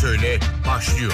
Şöyle başlıyor.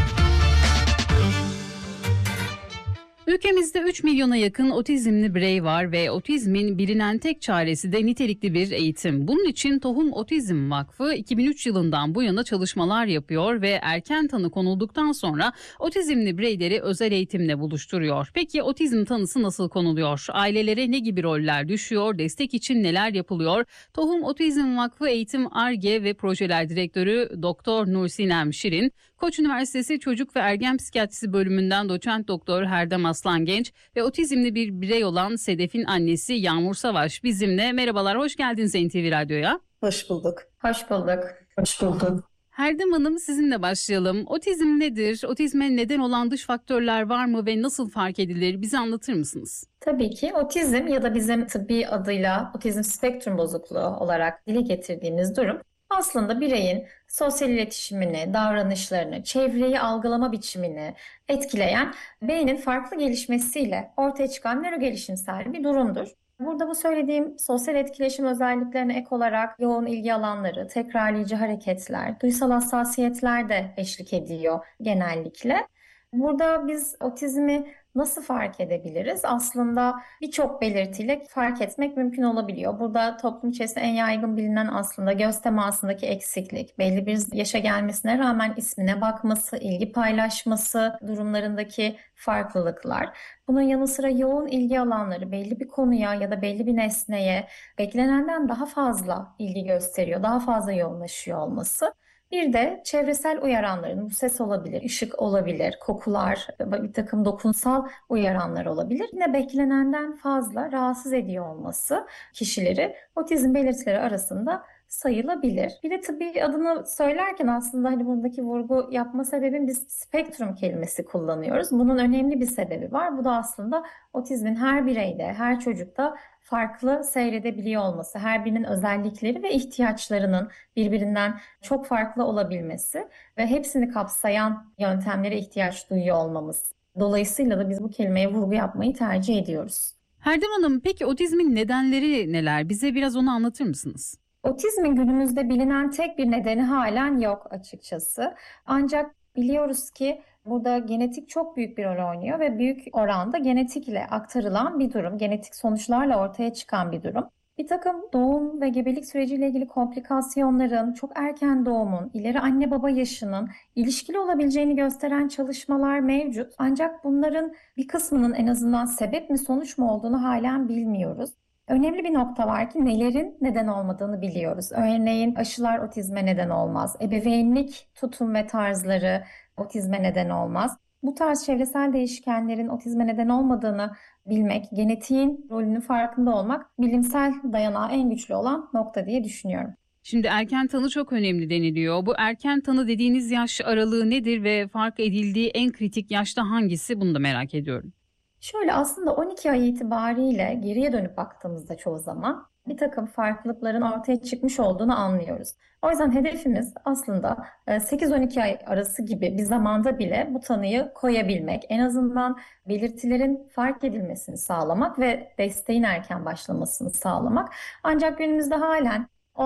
Ülkemizde 3 milyona yakın otizmli birey var ve otizmin bilinen tek çaresi de nitelikli bir eğitim. Bunun için Tohum Otizm Vakfı 2003 yılından bu yana çalışmalar yapıyor ve erken tanı konulduktan sonra otizmli bireyleri özel eğitimle buluşturuyor. Peki otizm tanısı nasıl konuluyor? Ailelere ne gibi roller düşüyor? Destek için neler yapılıyor? Tohum Otizm Vakfı Eğitim Ar-Ge ve Projeler Direktörü Doktor Nursinem Şirin, Koç Üniversitesi Çocuk ve Ergen Psikiyatrisi bölümünden doçent doktor Herdem Aslangenç ve otizmli bir birey olan Sedef'in annesi Yağmur Savaş bizimle. Merhabalar, hoş geldiniz NTV Radyo'ya. Hoş bulduk. Hoş bulduk. Hoş bulduk. Herdem Hanım, sizinle başlayalım. Otizm nedir? Otizme neden olan dış faktörler var mı ve nasıl fark edilir? Bize anlatır mısınız? Tabii ki otizm ya da bizim tıbbi adıyla otizm spektrum bozukluğu olarak dile getirdiğimiz durum aslında bireyin sosyal iletişimini, davranışlarını, çevreyi algılama biçimini etkileyen beynin farklı gelişmesiyle ortaya çıkan nörogelişimsel bir durumdur. Burada bu söylediğim sosyal etkileşim özelliklerine ek olarak yoğun ilgi alanları, tekrarlayıcı hareketler, duysal hassasiyetler de eşlik ediyor genellikle. Burada biz otizmi nasıl fark edebiliriz? Aslında birçok belirtiyle fark etmek mümkün olabiliyor. Burada toplum içerisinde en yaygın bilinen aslında göz temasındaki eksiklik, belli bir yaşa gelmesine rağmen ismine bakması, ilgi paylaşması durumlarındaki farklılıklar. Bunun yanı sıra yoğun ilgi alanları belli bir konuya ya da belli bir nesneye beklenenden daha fazla ilgi gösteriyor, daha fazla yoğunlaşıyor olması. Bir de çevresel uyaranların, bu ses olabilir, ışık olabilir, kokular, bir takım dokunsal uyaranlar olabilir. Yine beklenenden fazla rahatsız ediyor olması kişileri otizm belirtileri arasında sayılabilir. Bir de tıbbi adını söylerken aslında hani buradaki vurgu yapma sebebim biz spektrum kelimesi kullanıyoruz. Bunun önemli bir sebebi var. Bu da aslında otizmin her bireyde, her çocukta farklı seyredebiliyor olması, her birinin özellikleri ve ihtiyaçlarının birbirinden çok farklı olabilmesi ve hepsini kapsayan yöntemlere ihtiyaç duyuyor olmamız. Dolayısıyla da biz bu kelimeye vurgu yapmayı tercih ediyoruz. Herdem Hanım, peki otizmin nedenleri neler? Bize biraz onu anlatır mısınız? Otizmin günümüzde bilinen tek bir nedeni halen yok açıkçası. Ancak biliyoruz ki burada genetik çok büyük bir rol oynuyor ve büyük oranda genetikle aktarılan bir durum, genetik sonuçlarla ortaya çıkan bir durum. Bir takım doğum ve gebelik süreciyle ilgili komplikasyonların, çok erken doğumun, ileri anne baba yaşının ilişkili olabileceğini gösteren çalışmalar mevcut. Ancak bunların bir kısmının en azından sebep mi sonuç mu olduğunu halen bilmiyoruz. Önemli bir nokta var ki nelerin neden olmadığını biliyoruz. Örneğin aşılar otizme neden olmaz. Ebeveynlik tutum ve tarzları otizme neden olmaz. Bu tarz çevresel değişkenlerin otizme neden olmadığını bilmek, genetiğin rolünün farkında olmak bilimsel dayanağı en güçlü olan nokta diye düşünüyorum. Şimdi erken tanı çok önemli deniliyor. Bu erken tanı dediğiniz yaş aralığı nedir ve fark edildiği en kritik yaşta hangisi? Bunu da merak ediyorum. Şöyle aslında 12 ay itibariyle geriye dönüp baktığımızda çoğu zaman bir takım farklılıkların ortaya çıkmış olduğunu anlıyoruz. O yüzden hedefimiz aslında 8-12 ay arası gibi bir zamanda bile bu tanıyı koyabilmek. En azından belirtilerin fark edilmesini sağlamak ve desteğin erken başlamasını sağlamak. Ancak günümüzde halen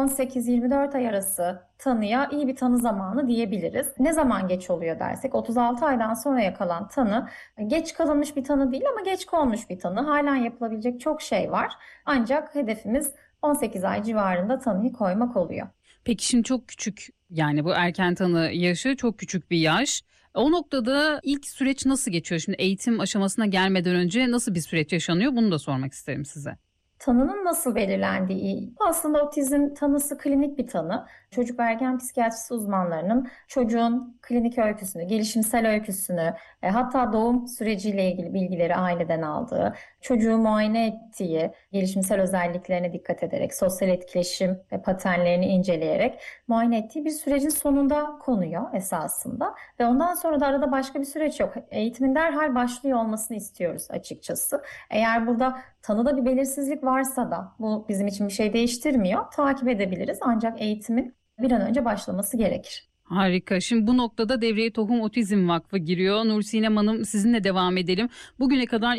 18-24 ay arası tanıya iyi bir tanı zamanı diyebiliriz. Ne zaman geç oluyor dersek 36 aydan sonra yakalan tanı geç kalınmış bir tanı değil ama geç konmuş bir tanı. Halen yapılabilecek çok şey var. Ancak hedefimiz 18 ay civarında tanıyı koymak oluyor. Peki şimdi çok küçük, yani bu erken tanı yaşı çok küçük bir yaş. O noktada ilk süreç nasıl geçiyor? Şimdi eğitim aşamasına gelmeden önce nasıl bir süreç yaşanıyor? Bunu da sormak isterim size. Tanının nasıl belirlendiği, aslında otizm tanısı klinik bir tanı. Çocuk ve ergen psikiyatrisi uzmanlarının çocuğun klinik öyküsünü, gelişimsel öyküsünü, hatta doğum süreciyle ilgili bilgileri aileden aldığı, çocuğu muayene ettiği, gelişimsel özelliklerine dikkat ederek, sosyal etkileşim ve paternlerini inceleyerek muayene ettiği bir sürecin sonunda konuyor esasında. Ve ondan sonra da arada başka bir süreç yok. Eğitimin derhal başlıyor olmasını istiyoruz açıkçası. Eğer burada tanıda bir belirsizlik varsa da bu bizim için bir şey değiştirmiyor. Takip edebiliriz ancak eğitimin bir an önce başlaması gerekir. Harika. Şimdi bu noktada devreye Tohum Otizm Vakfı giriyor. Nur Sinem Hanım, sizinle devam edelim. Bugüne kadar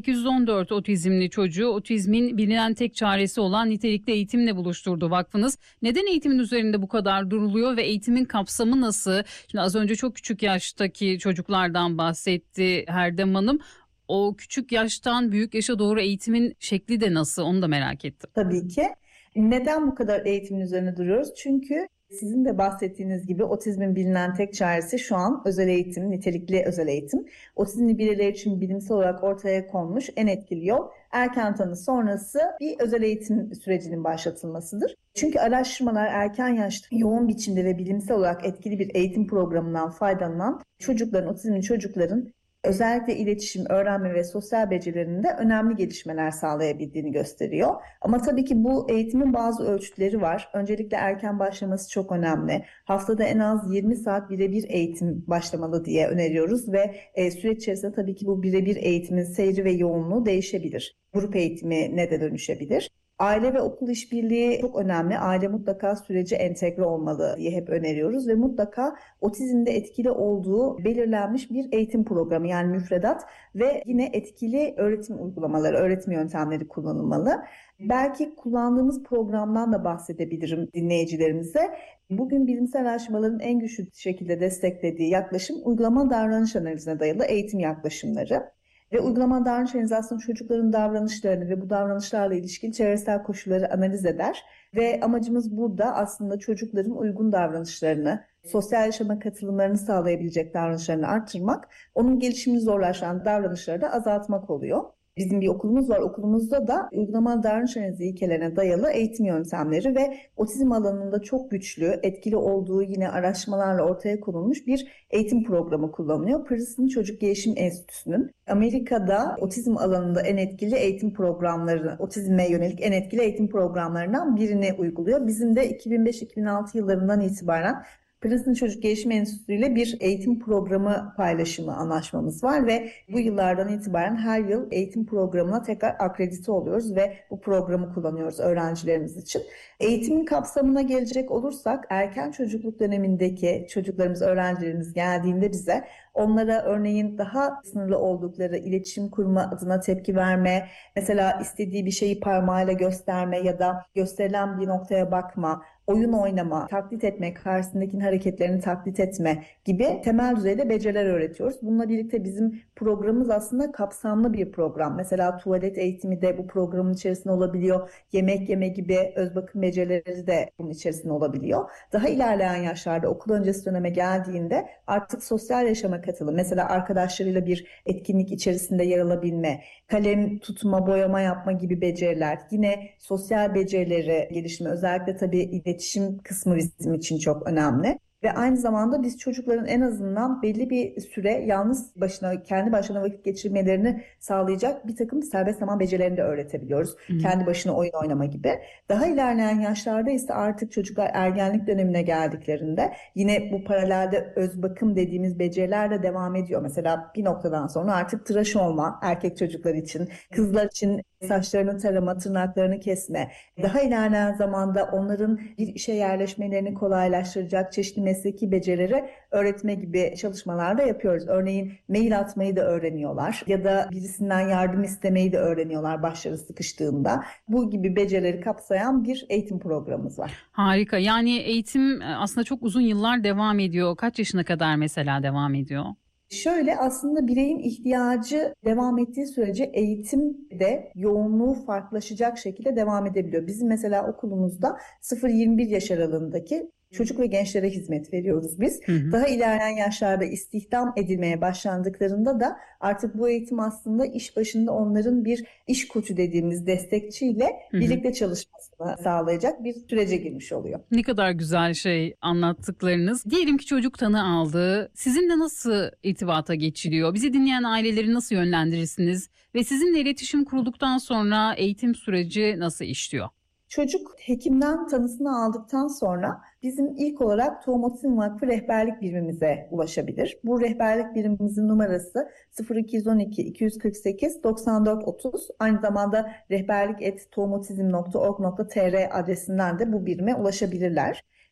2814 otizmli çocuğu otizmin bilinen tek çaresi olan nitelikli eğitimle buluşturdu vakfınız. Neden eğitimin üzerinde bu kadar duruluyor ve eğitimin kapsamı nasıl? Şimdi az önce çok küçük yaştaki çocuklardan bahsetti Herdem Hanım. O küçük yaştan büyük yaşa doğru eğitimin şekli de nasıl? Onu da merak ettim. Tabii ki. Neden bu kadar eğitimin üzerine duruyoruz? Çünkü sizin de bahsettiğiniz gibi otizmin bilinen tek çaresi şu an özel eğitim, nitelikli özel eğitim. Otizmli bireyler için bilimsel olarak ortaya konmuş en etkili yol erken tanı sonrası bir özel eğitim sürecinin başlatılmasıdır. Çünkü araştırmalar erken yaşta yoğun biçimde ve bilimsel olarak etkili bir eğitim programından faydalanan otizmli çocukların özellikle iletişim, öğrenme ve sosyal becerilerinde önemli gelişmeler sağlayabildiğini gösteriyor. Ama tabii ki bu eğitimin bazı ölçütleri var. Öncelikle erken başlaması çok önemli. Haftada en az 20 saat birebir eğitim başlamalı diye öneriyoruz ve süreç içerisinde tabii ki bu birebir eğitimin seyri ve yoğunluğu değişebilir. Grup eğitimine de dönüşebilir. Aile ve okul işbirliği çok önemli. Aile mutlaka sürece entegre olmalı diye hep öneriyoruz ve mutlaka otizmde etkili olduğu belirlenmiş bir eğitim programı yani müfredat ve yine etkili öğretim uygulamaları, öğretim yöntemleri kullanılmalı. Belki kullandığımız programdan da bahsedebilirim dinleyicilerimize. Bugün bilimsel araştırmaların en güçlü şekilde desteklediği yaklaşım uygulama davranış analizine dayalı eğitim yaklaşımları. Ve uygulama davranış analizi aslında çocukların davranışlarını ve bu davranışlarla ilişkin çevresel koşulları analiz eder. Ve amacımız burada aslında çocukların uygun davranışlarını, sosyal yaşama katılımlarını sağlayabilecek davranışlarını artırmak, onun gelişimini zorlaştıran davranışları da azaltmak oluyor. Bizim bir okulumuz var. Okulumuzda da uygulama davranış analizi ilkelerine dayalı eğitim yöntemleri ve otizm alanında çok güçlü, etkili olduğu yine araştırmalarla ortaya konulmuş bir eğitim programı kullanılıyor. Princeton Çocuk Gelişim Enstitüsü'nün Amerika'da otizm alanında en etkili eğitim programları, otizme yönelik en etkili eğitim programlarından birini uyguluyor. Bizim de 2005-2006 yıllarından itibaren Princeton Çocuk Gelişim Enstitüsü ile bir eğitim programı paylaşımı anlaşmamız var ve bu yıllardan itibaren her yıl eğitim programına tekrar akredite oluyoruz ve bu programı kullanıyoruz öğrencilerimiz için. Eğitimin kapsamına gelecek olursak erken çocukluk dönemindeki çocuklarımız, öğrencilerimiz geldiğinde bize onlara örneğin daha sınırlı oldukları iletişim kurma adına tepki verme, mesela istediği bir şeyi parmağıyla gösterme ya da gösterilen bir noktaya bakma, oyun oynama, taklit etme, karşısındakinin hareketlerini taklit etme gibi temel düzeyde beceriler öğretiyoruz. Bununla birlikte bizim programımız aslında kapsamlı bir program. Mesela tuvalet eğitimi de bu programın içerisinde olabiliyor. Yemek yeme gibi öz bakım becerileri de bunun içerisinde olabiliyor. Daha ilerleyen yaşlarda okul öncesi döneme geldiğinde artık sosyal yaşama katılım, mesela arkadaşlarıyla bir etkinlik içerisinde yer alabilme, kalem tutma, boyama yapma gibi beceriler, yine sosyal becerileri gelişimi, özellikle tabii iletişim kısmı bizim için çok önemli. Ve aynı zamanda biz çocukların en azından belli bir süre yalnız başına, kendi başına vakit geçirmelerini sağlayacak bir takım serbest zaman becerilerini de öğretebiliyoruz. Kendi başına oyun oynama gibi. Daha ilerleyen yaşlarda ise artık çocuklar ergenlik dönemine geldiklerinde yine bu paralelde öz bakım dediğimiz beceriler de devam ediyor. Mesela bir noktadan sonra artık tıraş olma erkek çocuklar için, kızlar için saçlarını tarama, tırnaklarını kesme, daha ilerleyen zamanda onların bir işe yerleşmelerini kolaylaştıracak çeşitli mesleki becerileri öğretme gibi çalışmalar da yapıyoruz. Örneğin mail atmayı da öğreniyorlar ya da birisinden yardım istemeyi de öğreniyorlar başları sıkıştığında. Bu gibi becerileri kapsayan bir eğitim programımız var. Harika. Yani eğitim aslında çok uzun yıllar devam ediyor. Kaç yaşına kadar mesela devam ediyor? Şöyle aslında bireyin ihtiyacı devam ettiği sürece eğitim de yoğunluğu farklılaşacak şekilde devam edebiliyor. Bizim mesela okulumuzda 0-21 yaş aralığındaki çocuk ve gençlere hizmet veriyoruz biz. Daha ilerleyen yaşlarda istihdam edilmeye başlandıklarında da artık bu eğitim aslında iş başında onların bir iş koçu dediğimiz destekçiyle birlikte çalışmasını sağlayacak bir sürece girmiş oluyor. Ne kadar güzel şey anlattıklarınız. Diyelim ki çocuk tanı aldı. Sizinle nasıl irtibata geçiliyor? Bizi dinleyen aileleri nasıl yönlendirirsiniz? Ve sizinle iletişim kurulduktan sonra eğitim süreci nasıl işliyor? Çocuk hekimden tanısını aldıktan sonra bizim ilk olarak Tohum Otizm Vakfı rehberlik birimimize ulaşabilir. Bu rehberlik birimimizin numarası 0212 248 94 30. Aynı zamanda rehberlik@tohumotizm.org.tr adresinden de bu birime ulaşabilirler.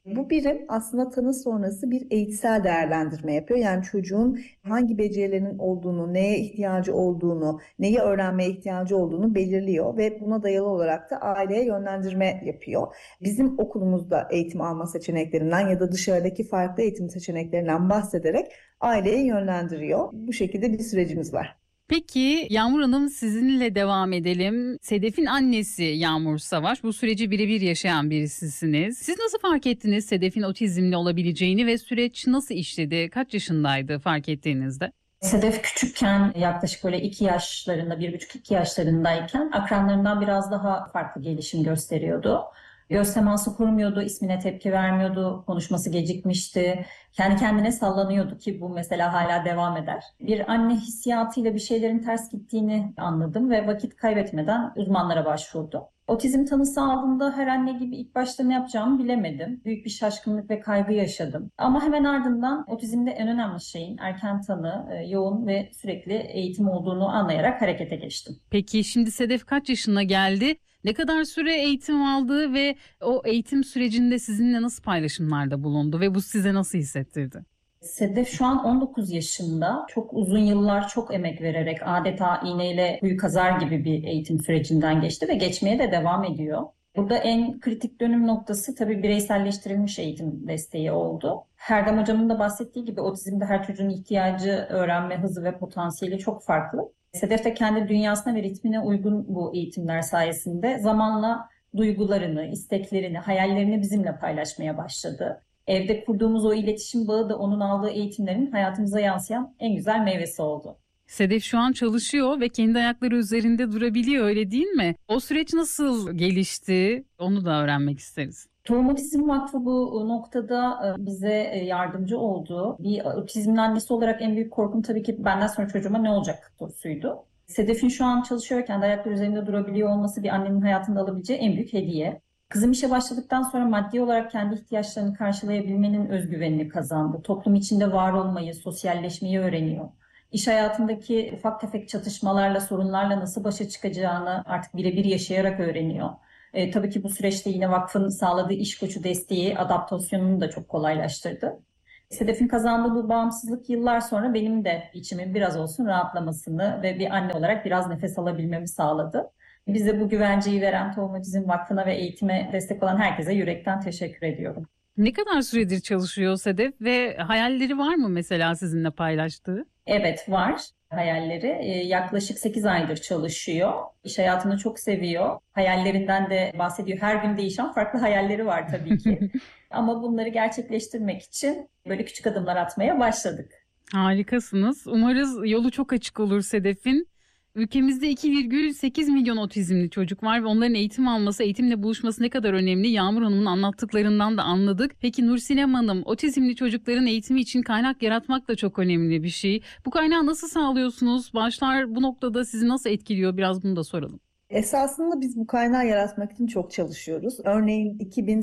Bu birim aslında tanı sonrası bir eğitsel değerlendirme yapıyor. Yani çocuğun hangi becerilerinin olduğunu, neye ihtiyacı olduğunu, neyi öğrenmeye ihtiyacı olduğunu belirliyor ve buna dayalı olarak da aileye yönlendirme yapıyor. Bizim okulumuzda eğitim alma seçeneklerinden ya da dışarıdaki farklı eğitim seçeneklerinden bahsederek aileyi yönlendiriyor. Bu şekilde bir sürecimiz var. Peki Yağmur Hanım, sizinle devam edelim. Sedef'in annesi Yağmur Savaş. Bu süreci birebir yaşayan birisisiniz. Siz nasıl fark ettiniz Sedef'in otizmli olabileceğini ve süreç nasıl işledi? Kaç yaşındaydı fark ettiğinizde? Sedef küçükken yaklaşık böyle 2 yaşlarında, 1,5-2 yaşlarındayken akranlarından biraz daha farklı gelişim gösteriyordu. Göz teması kurmuyordu, ismine tepki vermiyordu, konuşması gecikmişti, kendi kendine sallanıyordu ki bu mesela hala devam eder. Bir anne hissiyatıyla bir şeylerin ters gittiğini anladım ve vakit kaybetmeden uzmanlara başvurdu. Otizm tanısı aldığımda her anne gibi ilk başta ne yapacağımı bilemedim. Büyük bir şaşkınlık ve kaygı yaşadım. Ama hemen ardından otizmde en önemli şeyin erken tanı, yoğun ve sürekli eğitim olduğunu anlayarak harekete geçtim. Peki şimdi Sedef kaç yaşına geldi? Ne kadar süre eğitim aldı ve o eğitim sürecinde sizinle nasıl paylaşımlarda bulundu ve bu size nasıl hissettirdi? Sedef şu an 19 yaşında. Çok uzun yıllar çok emek vererek adeta iğneyle kuyu kazar gibi bir eğitim sürecinden geçti ve geçmeye de devam ediyor. Burada en kritik dönüm noktası tabii bireyselleştirilmiş eğitim desteği oldu. Herdem Hocam'ın da bahsettiği gibi otizmde her çocuğun ihtiyacı, öğrenme hızı ve potansiyeli çok farklı. Sedef de kendi dünyasına ve ritmine uygun bu eğitimler sayesinde zamanla duygularını, isteklerini, hayallerini bizimle paylaşmaya başladı. Evde kurduğumuz o iletişim bağı da onun aldığı eğitimlerin hayatımıza yansıyan en güzel meyvesi oldu. Sedef şu an çalışıyor ve kendi ayakları üzerinde durabiliyor, öyle değil mi? O süreç nasıl gelişti? Onu da öğrenmek isteriz. Tohum Otizm Vakfı bu noktada bize yardımcı oldu. Bir otizmli annesi olarak en büyük korkum tabii ki benden sonra çocuğuma ne olacak sorusuydu. Sedef'in şu an çalışıyorken de ayakları üzerinde durabiliyor olması bir annenin hayatında alabileceği en büyük hediye. Kızım işe başladıktan sonra maddi olarak kendi ihtiyaçlarını karşılayabilmenin özgüvenini kazandı. Toplum içinde var olmayı, sosyalleşmeyi öğreniyor. İş hayatındaki ufak tefek çatışmalarla, sorunlarla nasıl başa çıkacağını artık birebir yaşayarak öğreniyor. Tabii ki bu süreçte yine vakfın sağladığı iş koçu desteği adaptasyonunu da çok kolaylaştırdı. Sedef'in kazandığı bu bağımsızlık yıllar sonra benim de içimin biraz olsun rahatlamasını ve bir anne olarak biraz nefes alabilmemi sağladı. Bize bu güvenceyi veren Tohum Otizm Vakfı'na ve eğitime destek olan herkese yürekten teşekkür ediyorum. Ne kadar süredir çalışıyor Sedef ve hayalleri var mı mesela sizinle paylaştığı? Evet, var hayalleri. Yaklaşık 8 aydır çalışıyor. İş hayatını çok seviyor. Hayallerinden de bahsediyor. Her gün değişen farklı hayalleri var tabii ki. Ama bunları gerçekleştirmek için böyle küçük adımlar atmaya başladık. Harikasınız. Umarız yolu çok açık olur Sedef'in. Ülkemizde 2,8 milyon otizmli çocuk var ve onların eğitim alması, eğitimle buluşması ne kadar önemli Yağmur Hanım'ın anlattıklarından da anladık. Peki Nursinem Hanım, otizmli çocukların eğitimi için kaynak yaratmak da çok önemli bir şey. Bu kaynağı nasıl sağlıyorsunuz? Başlar bu noktada sizi nasıl etkiliyor? Biraz bunu da soralım. Esasında biz bu kaynağı yaratmak için çok çalışıyoruz. Örneğin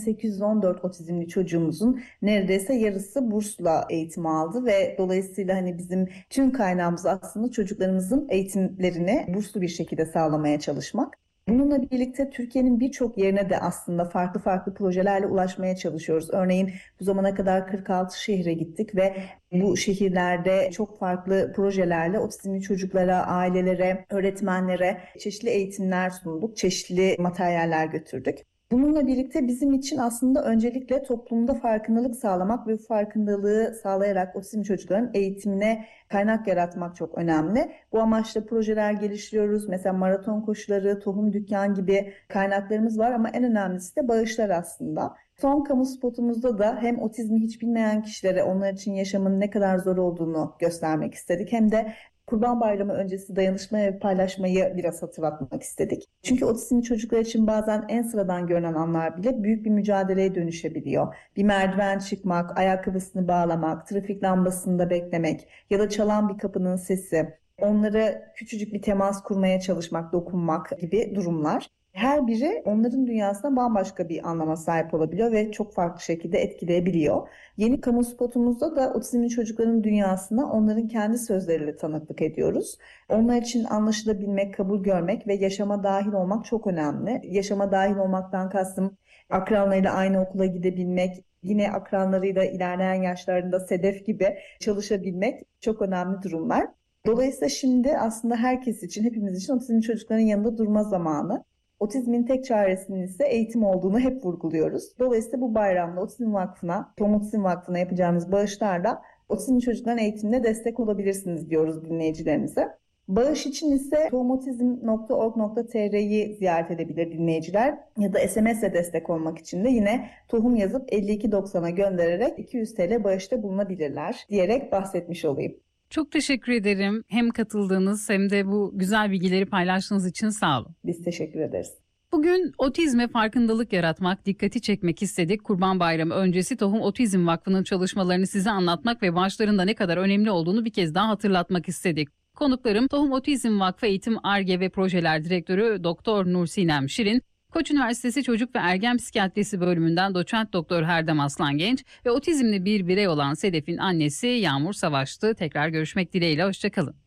2814 otizmli çocuğumuzun neredeyse yarısı bursla eğitim aldı ve dolayısıyla hani bizim tüm kaynağımız aslında çocuklarımızın eğitimlerini burslu bir şekilde sağlamaya çalışmak. Bununla birlikte Türkiye'nin birçok yerine de aslında farklı farklı projelerle ulaşmaya çalışıyoruz. Örneğin bu zamana kadar 46 şehre gittik ve bu şehirlerde çok farklı projelerle otizmli çocuklara, ailelere, öğretmenlere çeşitli eğitimler sunduk, çeşitli materyaller götürdük. Bununla birlikte bizim için aslında öncelikle toplumda farkındalık sağlamak ve bu farkındalığı sağlayarak otizmli çocukların eğitimine kaynak yaratmak çok önemli. Bu amaçla projeler geliştiriyoruz. Mesela maraton koşuları, tohum dükkan gibi kaynaklarımız var ama en önemlisi de bağışlar aslında. Son kamu spotumuzda da hem otizmi hiç bilmeyen kişilere onlar için yaşamın ne kadar zor olduğunu göstermek istedik hem de Kurban Bayramı öncesi dayanışmayı ve paylaşmayı biraz hatırlatmak istedik. Çünkü otizmli çocuklar için bazen en sıradan görünen anlar bile büyük bir mücadeleye dönüşebiliyor. Bir merdiven çıkmak, ayakkabısını bağlamak, trafik lambasında beklemek ya da çalan bir kapının sesi, onlara küçücük bir temas kurmaya çalışmak, dokunmak gibi durumlar. Her biri onların dünyasına bambaşka bir anlama sahip olabiliyor ve çok farklı şekilde etkileyebiliyor. Yeni kamu spotumuzda da otizmli çocukların dünyasına onların kendi sözleriyle tanıklık ediyoruz. Onlar için anlaşılabilmek, kabul görmek ve yaşama dahil olmak çok önemli. Yaşama dahil olmaktan kastım akranlarıyla aynı okula gidebilmek, yine akranlarıyla ilerleyen yaşlarında Sedef gibi çalışabilmek çok önemli durumlar. Dolayısıyla şimdi aslında herkes için, hepimiz için otizmli çocukların yanında durma zamanı. Otizmin tek çaresinin ise eğitim olduğunu hep vurguluyoruz. Dolayısıyla bu bayramda Otizm Vakfı'na, Tohum Otizm Vakfı'na yapacağımız bağışlarla otizmli çocukların eğitimine destek olabilirsiniz diyoruz dinleyicilerimize. Bağış için ise tohumotizm.org.tr'yi ziyaret edebilir dinleyiciler ya da SMS'le destek olmak için de yine tohum yazıp 5290'a göndererek 200 TL bağışta bulunabilirler diyerek bahsetmiş olayım. Çok teşekkür ederim. Hem katıldığınız hem de bu güzel bilgileri paylaştığınız için sağ olun. Biz teşekkür ederiz. Bugün otizme farkındalık yaratmak, dikkati çekmek istedik. Kurban Bayramı öncesi Tohum Otizm Vakfı'nın çalışmalarını size anlatmak ve başlarında ne kadar önemli olduğunu bir kez daha hatırlatmak istedik. Konuklarım Tohum Otizm Vakfı Eğitim Ar-Ge ve Projeler Direktörü Doktor Nur Sinem Şirin, Koç Üniversitesi Çocuk ve Ergen Psikiyatrisi Bölümünden Doçent Doktor Herdem Aslangenç ve otizmli bir birey olan Sedef'in annesi Yağmur Savaş'tı. Tekrar görüşmek dileğiyle, hoşça kalın.